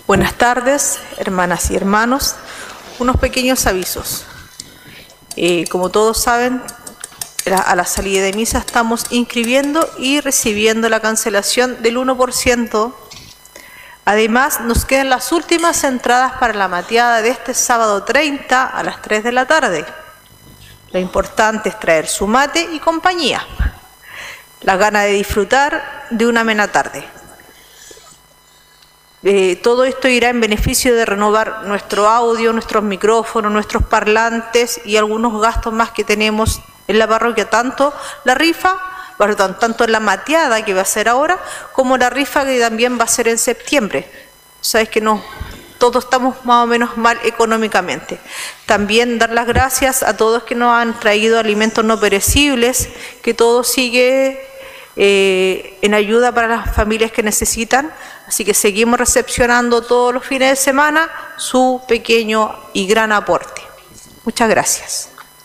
Buenas tardes, hermanas y hermanos. Unos pequeños avisos. Como todos saben, a la salida de misa estamos inscribiendo y recibiendo la cancelación del 1%. Además, nos quedan las últimas entradas para la mateada de este sábado 30 a las 3 de la tarde. Lo importante es traer su mate y compañía. La gana de disfrutar de una amena tarde. Todo esto irá en beneficio de renovar nuestro audio, nuestros micrófonos, nuestros parlantes y algunos gastos más que tenemos en la parroquia, tanto la rifa, tanto en la mateada que va a ser ahora, como la rifa que también va a ser en septiembre. Sabes que todos estamos más o menos mal económicamente. También dar las gracias a todos que nos han traído alimentos no perecibles, que todo sigue en ayuda para las familias que necesitan, así que seguimos recepcionando todos los fines de semana su pequeño y gran aporte. Muchas gracias.